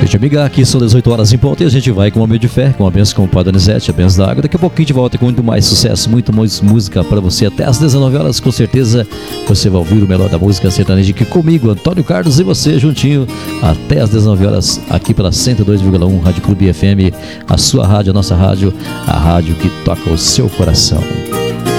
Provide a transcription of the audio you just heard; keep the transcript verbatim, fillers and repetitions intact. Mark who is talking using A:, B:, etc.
A: Gente amiga, aqui são dezoito horas em ponto e a gente vai com o momento de fé, com a benção com o Padre Donizete, a benção da água. Daqui a pouquinho a gente volta com muito mais sucesso, muito mais música para você. Até às dezenove horas, com certeza, você vai ouvir o melhor da música sertaneja aqui comigo, Antônio Carlos, e você juntinho, até às dezenove horas, aqui pela cento e dois vírgula um Rádio Clube F M, a sua rádio, a nossa rádio, a rádio que toca o seu coração.